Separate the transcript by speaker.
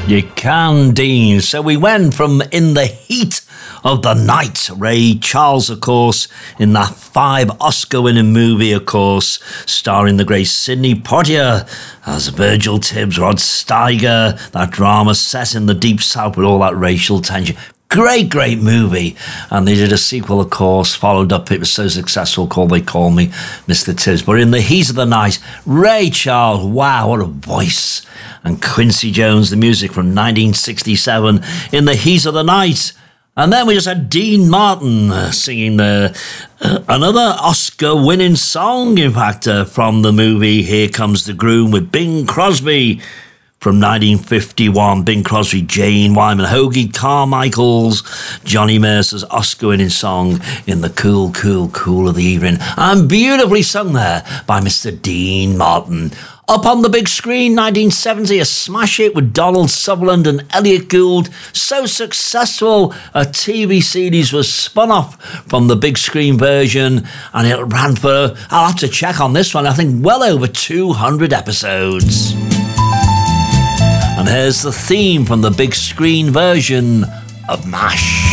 Speaker 1: You can, Dean. So we went from In the Heat of the Night, Ray Charles, of course, in that 5 Oscar-winning movie, of course, starring the great Sidney Poitier as Virgil Tibbs, Rod Steiger, that drama set in the Deep South with all that racial tension. Great movie. And they did a sequel, of course, followed up. It was so successful called They Call Me Mr. Tibbs. But In the Heat of the Night, Ray Charles, wow, what a voice. And Quincy Jones, the music from 1967, In the Heat of the Night. And then we just had Dean Martin singing another Oscar-winning song, in fact, from the movie Here Comes the Groom with Bing Crosby. From 1951, Bing Crosby, Jane Wyman, Hoagie Carmichael's, Johnny Mercer's Oscar-winning song In the Cool of the Evening. And beautifully sung there by Mr. Dean Martin. Up on the big screen, 1970, a smash hit with Donald Sutherland and Elliot Gould. So successful, a TV series was spun off from the big screen version, and it ran for, I'll have to check on this one, I think well over 200 episodes. And here's the theme from the big screen version of MASH.